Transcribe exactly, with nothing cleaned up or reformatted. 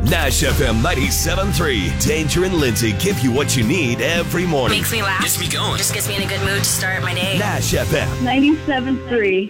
Nash F M ninety-seven point three. Danger and Lindsay give you what you need every morning. Makes me laugh. Gets me going. Just gets me in a good mood to start my day. Nash F M ninety-seven point three.